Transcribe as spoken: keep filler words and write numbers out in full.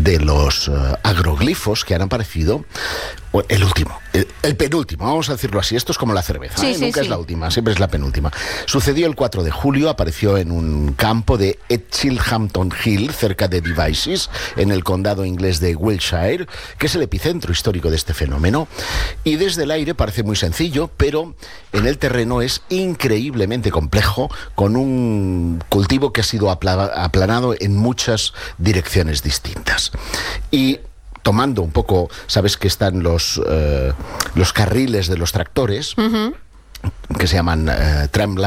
de los uh, agroglifos que han aparecido. El último, el, el penúltimo, vamos a decirlo así. Esto es como la cerveza, sí, ¿eh? sí, Nunca sí. es la última, siempre es la penúltima. Sucedió el cuatro de julio, apareció en un campo de Chilhampton Hill, cerca de Devizes, en el condado inglés de Wiltshire, que es el epicentro histórico de este fenómeno. Y desde el aire parece muy sencillo, pero en el terreno es increíblemente complejo, con un cultivo que ha sido apla- aplanado en muchas direcciones distintas. Y tomando un poco, sabes que están los, uh, los carriles de los tractores, uh-huh. que se llaman uh, tram